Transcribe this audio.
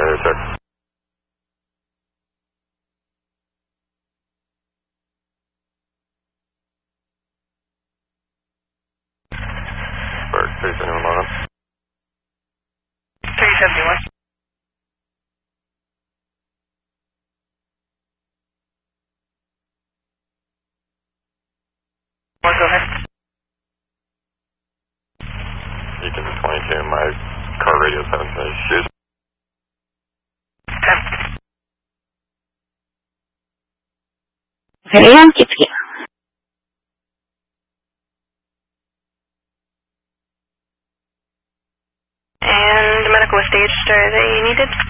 radio check. Bird, 371. 371. Go ahead. Beacon 22, my car radio 7 finished. 10. Yankee Whiskey. And medical with staged, are they needed?